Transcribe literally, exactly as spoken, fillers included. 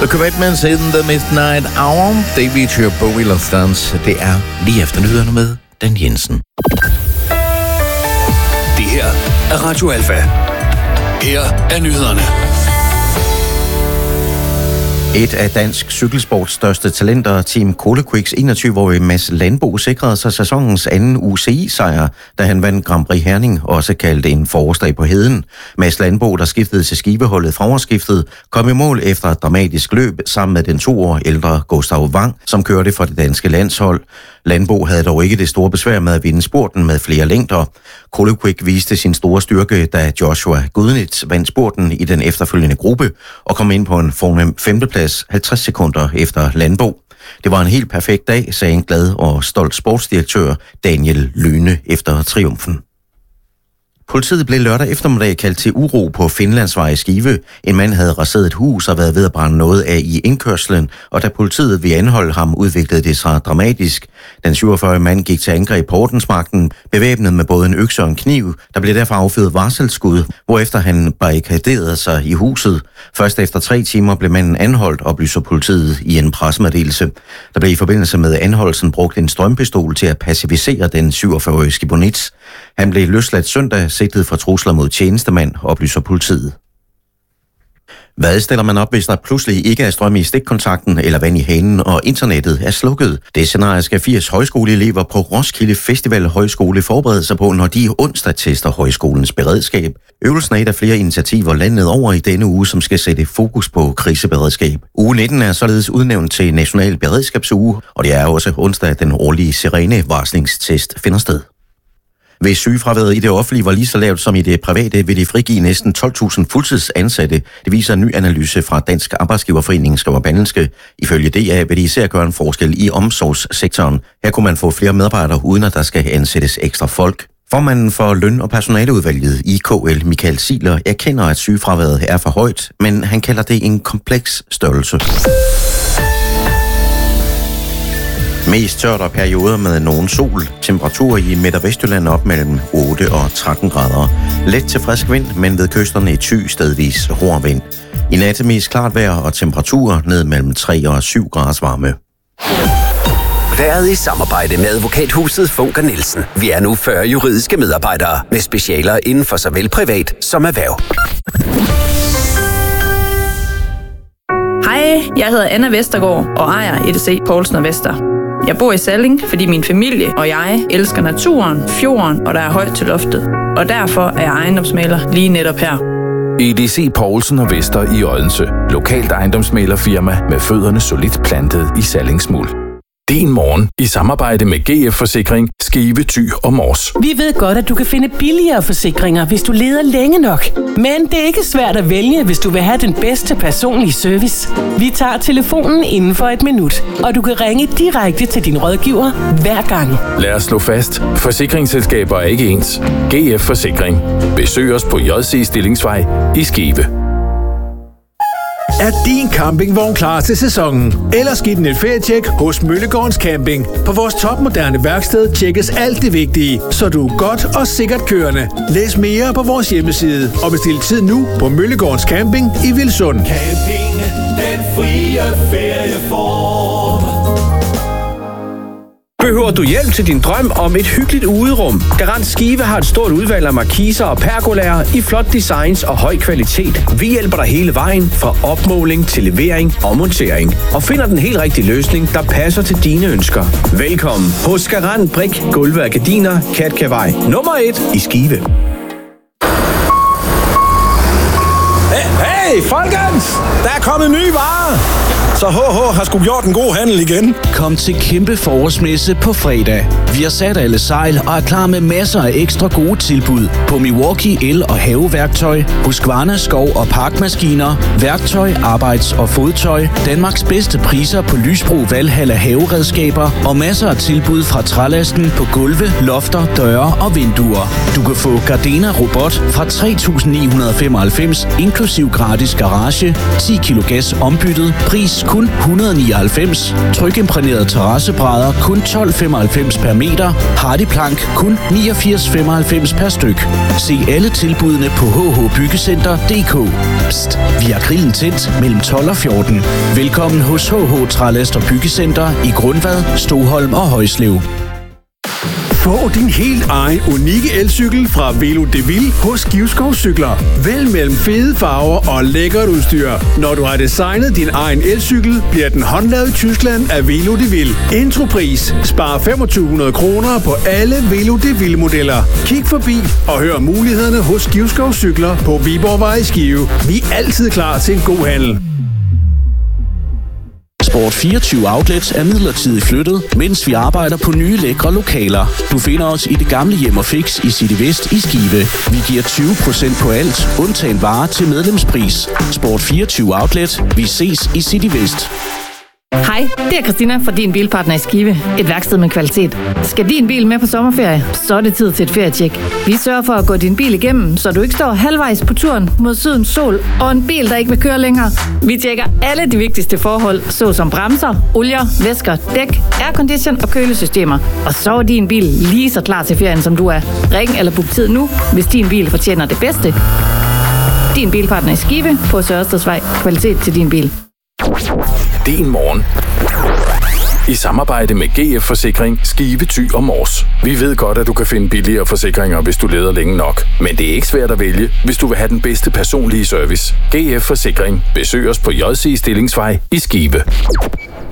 The Commitments in the Midnight Hour. David Tjør Bowie Love Dance. Det er lige efter nyhederne med Dan Jensen. Det her er Radio Alfa. Her er nyhederne. Et af dansk cykelsports største talenter, Team Kolequiks enogtyve-årige Mads Landbo, sikrede sig sæsonens anden U C I-sejr, da han vandt Grand Prix Herning, også kaldt en forårsdag på heden. Mads Landbo, der skiftede til skiveholdet fra årsskiftet, kom i mål efter et dramatisk løb sammen med den to år ældre Gustav Wang, som kørte for det danske landshold. Landbo havde dog ikke det store besvær med at vinde spurten med flere længder. Kolequik viste sin store styrke, da Joshua Gudnitz vandt spurten i den efterfølgende gruppe og kom ind på en fornem femteplads halvtreds sekunder efter Landbo. Det var en helt perfekt dag, sagde en glad og stolt sportsdirektør Daniel Lyne efter triumfen. Politiet blev lørdag eftermiddag kaldt til uro på Finlandsvej i Skive. En mand havde raseret et hus og været ved at brænde noget af i indkørslen, og da politiet ville anholde ham, udviklede det sig dramatisk. Den syvogfyrre-årige mand gik til angreb på ordensmagten, bevæbnet med både en økse og en kniv. Der blev derfor affyret varselsskud, hvorefter han barrikaderede sig i huset. Først efter tre timer blev manden anholdt, oplyser politiet i en pressemeddelelse. Der blev i forbindelse med anholdelsen brugt en strømpistol til at pacificere den syvogfyrre-årige Skibonitz. Han blev løsladt søndag, sigtet for trusler mod tjenestemand, oplyser politiet. Hvad stiller man op, hvis der pludselig ikke er strøm i stikkontakten eller vand i hanen, og internettet er slukket? Det scenarie skal firs højskoleelever på Roskilde Festival Højskole forberede sig på, når de onsdag tester højskolens beredskab. Øvelsen er et af flere initiativer landet over i denne uge, som skal sætte fokus på kriseberedskab. Uge nitten er således udnævnt til National Beredskabsuge, og det er også onsdag, den årlige sirenevarslingstest finder sted. Hvis sygefraværet i det offentlige var lige så lavt som i det private, vil de frigive næsten tolv tusind fuldtidsansatte. Det viser en ny analyse fra Dansk Arbejdsgiverforening, skriver Berlingske. Ifølge D A vil de især gøre en forskel i omsorgssektoren. Her kunne man få flere medarbejdere, uden at der skal ansættes ekstra folk. Formanden for løn- og personaleudvalget i K L, Michael Siler, erkender, at sygefraværet er for højt, men han kalder det en kompleks størrelse. Mest tørt og perioder med nogen sol. Temperaturer i Midt- og Vestjylland op mellem otte og tretten grader. Let til frisk vind, men ved kysterne i Thy stedvis hård vind. I nat mest klart vejr og temperaturer ned mellem tre og syv graders varme. Været i samarbejde med advokathuset Funker Nielsen. Vi er nu fyrre juridiske medarbejdere med specialer inden for såvel privat som erhverv. Hej, jeg hedder Anna Vestergaard og ejer E D C Poulsen og Vester. Jeg bor i Salling, fordi min familie og jeg elsker naturen, fjorden og der er højt til loftet. Og derfor er jeg ejendomsmægler lige netop her. E D C Poulsen og Vester i Odense. Lokalt ejendomsmæglerfirma med fødderne solidt plantet i Sallingsmuld. Din morgen i samarbejde med G F Forsikring, Skive, Thy og Mors. Vi ved godt, at du kan finde billigere forsikringer, hvis du leder længe nok. Men det er ikke svært at vælge, hvis du vil have den bedste personlige service. Vi tager telefonen inden for et minut, og du kan ringe direkte til din rådgiver hver gang. Lad os slå fast. Forsikringsselskaber er ikke ens. G F Forsikring. Besøg os på J C Stillingsvej i Skive. Er din campingvogn klar til sæsonen? Eller skidt den et ferietjek hos Møllegårdens Camping. På vores topmoderne værksted tjekkes alt det vigtige, så du er godt og sikkert kørende. Læs mere på vores hjemmeside og bestil tid nu på Møllegårdens Camping i Vilsund. Camping, den frie ferieform. Behøver du hjælp til din drøm om et hyggeligt uderum? Garant Skive har et stort udvalg af markiser og pergolaer i flot designs og høj kvalitet. Vi hjælper dig hele vejen fra opmåling til levering og montering. Og finder den helt rigtige løsning, der passer til dine ønsker. Velkommen hos Garant Brik, Gulve og Gardiner, Katkavej nummer et i Skive. Hey, hey, folkens! Der er kommet nye varer! Så H H har sgu gjort en god handel igen. Kom til kæmpe forårsmesse på fredag. Vi har sat alle sejl og er klar med masser af ekstra gode tilbud på Milwaukee el- og haveværktøj, Husqvarna skov- og parkmaskiner, værktøj, arbejds- og fodtøj, Danmarks bedste priser på Lysbro Valhalla haveredskaber og masser af tilbud fra trælasten på gulve, lofter, døre og vinduer. Du kan få Gardena Robot fra tre tusind ni hundrede femoghalvfems inklusiv gratis garage, ti kilo gas ombyttet, pris kun et hundrede og nioghalvfems. Trykimprægnerede terrassebrædder kun tolv femoghalvfems per meter. Hardiplank kun niogfirs femoghalvfems per styk. Se alle tilbudene på h h byggecenter punktum d k. Psst, vi har grillen tændt mellem tolv og fjorten. Velkommen hos H H Trælast og Byggecenter i Grundvad, Stoholm og Højslev. Få din helt egen unikke elcykel fra Velo de Ville hos Givskov Cykler. Vælg mellem fede farver og lækkert udstyr. Når du har designet din egen elcykel, bliver den håndlavet i Tyskland af Velo de Ville. Intropris. Spar to tusind fem hundrede kroner på alle Velo de Ville modeller. Kig forbi og hør mulighederne hos Givskov Cykler på Viborgvej i Skive. Vi er altid klar til en god handel. Sport fireogtyve Outlet er midlertidigt flyttet, mens vi arbejder på nye lækre lokaler. Du finder os i det gamle Hjem og Fix i City Vest i Skive. Vi giver tyve procent på alt, undtagen varer til medlemspris. Sport fireogtyve Outlet. Vi ses i City Vest. Hej, det er Christina fra Din Bilpartner i Skive. Et værksted med kvalitet. Skal din bil med på sommerferie, så er det tid til et ferietjek. Vi sørger for at gå din bil igennem, så du ikke står halvvejs på turen mod sydens sol og en bil, der ikke vil køre længere. Vi tjekker alle de vigtigste forhold, såsom bremser, olier, væsker, dæk, aircondition og kølesystemer. Og så er din bil lige så klar til ferien, som du er. Ring eller book tid nu, hvis din bil fortjener det bedste. Din Bilpartner i Skive på Sørstedvej. Kvalitet til din bil. Din morgen. I samarbejde med G F Forsikring, Skive, Thy og Mors. Vi ved godt, at du kan finde billigere forsikringer, hvis du leder længe nok. Men det er ikke svært at vælge, hvis du vil have den bedste personlige service. G F Forsikring. Besøg os på J C Stillingsvej i Skive.